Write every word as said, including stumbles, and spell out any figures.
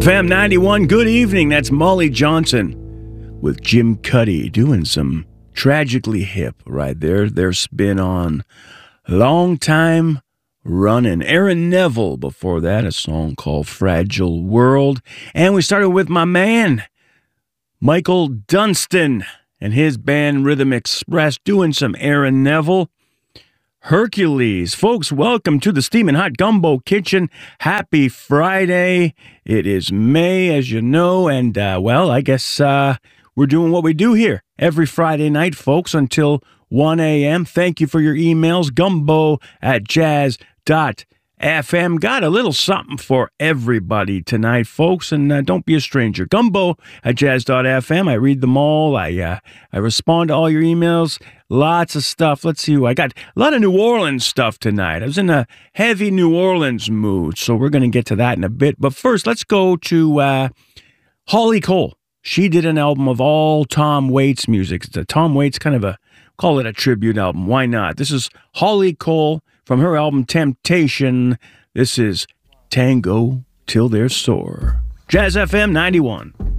F M ninety-one, good evening. That's Molly Johnson with Jim Cuddy doing some Tragically Hip right there. Their spin on Long Time Running. Aaron Neville before that, a song called Fragile World. And we started with my man, Michael Dunstan, and his band Rhythm Express doing some Aaron Neville. Hercules. Folks, welcome to the Steamin' Hot Gumbo Kitchen. Happy Friday. It is May, as you know, and, uh, well, I guess uh, we're doing what we do here every Friday night, folks, until one a.m. Thank you for your emails. Gumbo at jazz dot f m. Got a little something for everybody tonight, folks, and uh, don't be a stranger. Gumbo at jazz dot f m. I read them all. I uh, I respond to all your emails. Lots of stuff. Let's see who I got. A lot of New Orleans stuff tonight. I was in a heavy New Orleans mood, so we're going to get to that in a bit. But first, let's go to uh, Holly Cole. She did an album of all Tom Waits music. It's a Tom Waits kind of a, call it a tribute album. Why not? This is Holly Cole from her album Temptation. This is Tango Till They're Sore. Jazz F M ninety-one.